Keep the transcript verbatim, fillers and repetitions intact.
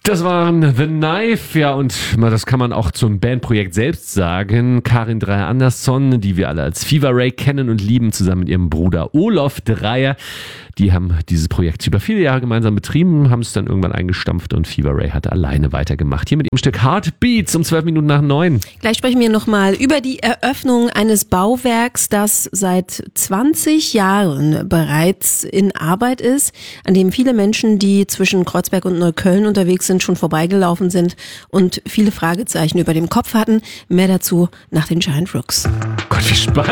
Das waren The Knife, ja, und das kann man auch zum Bandprojekt selbst sagen. Karin Dreier-Andersson, die wir alle als Fever Ray kennen und lieben, zusammen mit ihrem Bruder Olof Dreier. Die haben dieses Projekt über viele Jahre gemeinsam betrieben, haben es dann irgendwann eingestampft und Fever Ray hat alleine weitergemacht. Hier mit dem Stück Heartbeats um zwölf Minuten nach neun. Gleich sprechen wir nochmal über die Eröffnung eines Bauwerks, das seit zwanzig Jahren bereits in Arbeit ist, an dem viele Menschen, die zwischen Kreuzberg und Neukölln unterwegs sind, schon vorbeigelaufen sind und viele Fragezeichen über dem Kopf hatten. Mehr dazu nach den Giant Rooks. Gott, wie spannend.